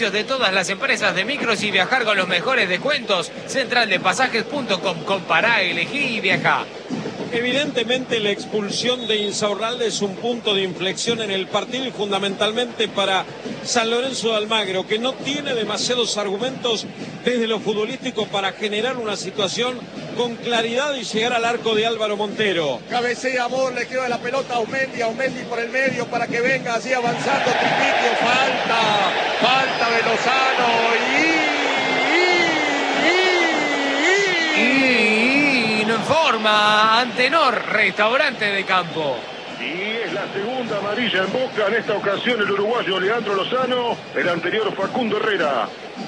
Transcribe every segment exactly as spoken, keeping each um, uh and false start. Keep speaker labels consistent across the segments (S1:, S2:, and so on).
S1: de todas las empresas de micros y viajar con los mejores descuentos. central de pasajes punto com. Compará, elegí y viaja.
S2: Evidentemente la expulsión de Insaurralde es un punto de inflexión en el partido y fundamentalmente para San Lorenzo de Almagro, que no tiene demasiados argumentos desde lo futbolístico para generar una situación con claridad y llegar al arco de Álvaro Montero.
S3: Cabecea Amor, le queda la pelota a Aumendi, Aumendi por el medio para que venga así avanzando Tripiquio, falta, falta de Lozano y... y, y, y...
S1: Informa Antenor, restaurante de campo.
S4: Y es la segunda amarilla en Boca, en esta ocasión el uruguayo Leandro Lozano, el anterior Facundo Herrera.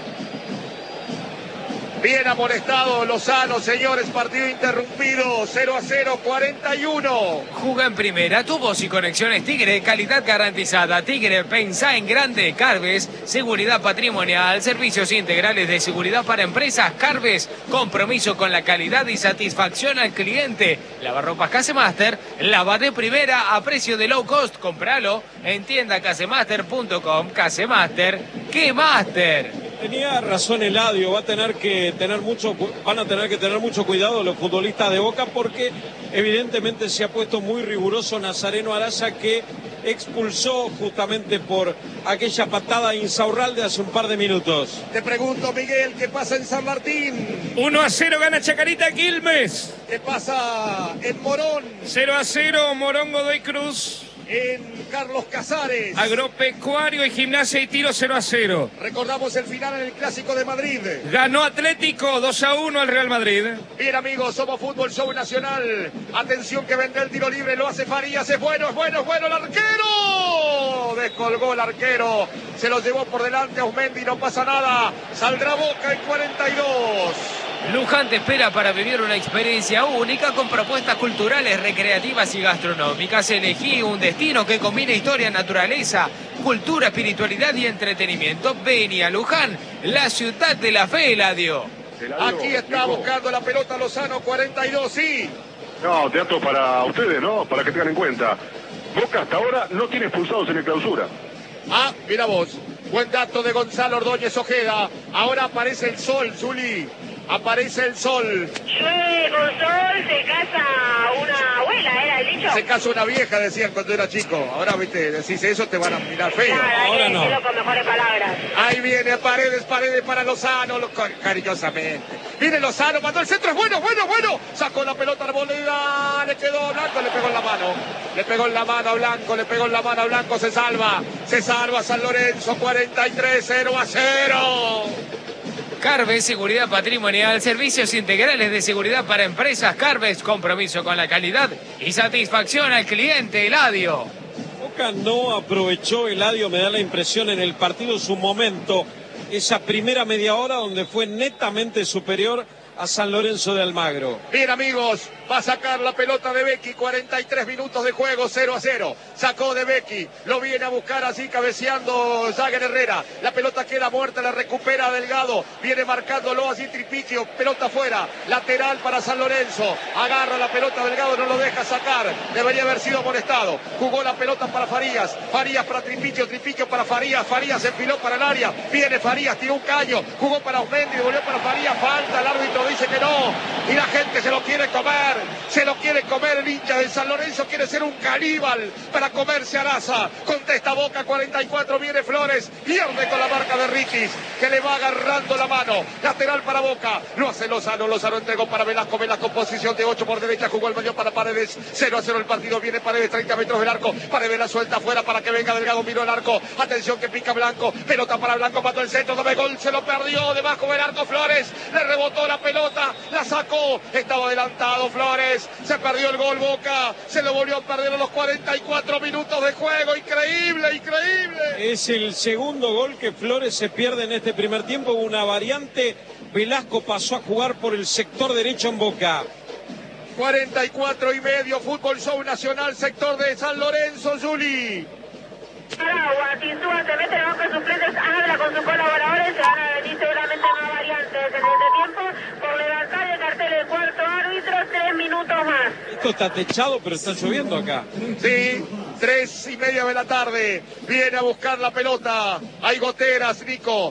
S3: Bien amonestado Lozano, señores, partido interrumpido, cero a cero, cuarenta y uno.
S1: Juga en primera, tubos y conexiones Tigre, calidad garantizada. Tigre, pensá en grande. Carves, seguridad patrimonial, servicios integrales de seguridad para empresas. Carves, compromiso con la calidad y satisfacción al cliente. Lavarropas Casemaster, lava de primera a precio de low cost. Compralo en tienda casemaster punto com. Casemaster, ¡qué master!
S2: Tenía razón Eladio, va a tener que tener mucho, van a tener que tener mucho cuidado los futbolistas de Boca porque evidentemente se ha puesto muy riguroso Nazareno Araya, que expulsó justamente por aquella patada a Insaurralde hace un par de minutos.
S3: Te pregunto, Miguel, ¿qué pasa en San Martín?
S5: uno a cero gana Chacarita Quilmes.
S3: ¿Qué pasa en Morón?
S5: cero a cero Morón Godoy Cruz.
S3: En Carlos Casares.
S5: Agropecuario y Gimnasia y Tiro cero a cero.
S3: Recordamos el final en el Clásico de Madrid.
S5: Ganó Atlético dos a uno al Real Madrid.
S3: Bien, amigos, somos Fútbol Show Nacional. Atención que vendrá el tiro libre, lo hace Farías, es bueno, es bueno, es bueno el arquero. Descolgó el arquero, se lo llevó por delante a Aumendi, no pasa nada. Saldrá Boca en cuarenta y dos.
S1: Luján te espera para vivir una experiencia única con propuestas culturales, recreativas y gastronómicas. Elegí un destino que combina historia, naturaleza, cultura, espiritualidad y entretenimiento. Vení a Luján, la ciudad de la fe, Eladio.
S3: Aquí está buscando la pelota Lozano, cuarenta y dos, sí.
S4: No, teatro para ustedes, ¿no? Para que tengan en cuenta. Boca hasta ahora no tiene expulsados en el clausura.
S3: Ah, mira vos. Buen dato de Gonzalo Ordóñez Ojeda. Ahora aparece el sol, Zuli. Aparece el sol.
S6: Llueve con sol, se casa una abuela, era el dicho.
S3: Se casa una vieja, decían cuando era chico. Ahora, viste, decís eso, te van a mirar feo.
S6: Nada,
S3: ahora
S6: hay que decirlo con mejores palabras.
S3: Ahí viene Paredes, Paredes para Lozano, lo, cariñosamente. Viene Lozano, mandó el centro, es bueno, bueno, bueno. Sacó la pelota Arboleda, le quedó a Blanco, le pegó en la mano. Le pegó en la mano a Blanco, le pegó en la mano a Blanco, se salva. Se salva San Lorenzo, cuarenta y tres, cero a cero.
S1: Carves, seguridad patrimonial, servicios integrales de seguridad para empresas. Carves, compromiso con la calidad y satisfacción al cliente, Eladio.
S2: Boca no aprovechó, Eladio, me da la impresión, en el partido su momento, esa primera media hora donde fue netamente superior a San Lorenzo de Almagro.
S3: Bien, amigos, va a sacar la pelota de Becchi, cuarenta y tres minutos de juego, cero a cero. Sacó de Becchi, lo viene a buscar así cabeceando Jagger Herrera. La pelota queda muerta, la recupera Delgado, viene marcándolo así Tripiquio, pelota fuera, lateral para San Lorenzo. Agarra la pelota Delgado, no lo deja sacar, debería haber sido molestado. Jugó la pelota para Farías, Farías para Tripiquio, Tripiquio para Farías, Farías se enfiló para el área, viene Farías, tiró un caño, jugó para Aumendi, volvió para Farías, falta, el árbitro dice que no, y la gente se lo quiere comer, se lo quiere comer el hincha de San Lorenzo, quiere ser un caníbal para comerse a Laza. Contesta Boca, cuarenta y cuatro, viene Flores, pierde con la marca de Riquis, que le va agarrando la mano, lateral para Boca, lo hace Lozano, Lozano entregó para Velasco, Velasco posición de ocho por derecha, jugó el medio para Paredes, cero a cero el partido, viene Paredes, treinta metros del arco, Paredes la suelta afuera para que venga Delgado, miró el arco, atención que pica Blanco, pelota para Blanco, mató el centro, doble gol, se lo perdió, debajo del arco Flores, le rebotó la pelota, la sacó, estaba adelantado Flores, se perdió el gol Boca, se lo volvió a perder a los cuarenta y cuatro minutos de juego, increíble, increíble.
S2: Es el segundo gol que Flores se pierde en este primer tiempo, una variante, Velasco pasó a jugar por el sector derecho en Boca.
S3: cuarenta y cuatro y medio, Fútbol Show Nacional, sector de San Lorenzo, Juli.
S6: Agua, Tinsúa se mete en la banca de suplentes, habla con sus colaboradores, se van a venir seguramente más variantes en este tiempo por levantar el cartel del cuarto árbitro, tres minutos más.
S2: Esto está techado, pero está lloviendo acá.
S3: Sí, tres y media de la tarde, viene a buscar la pelota, hay goteras, Nico,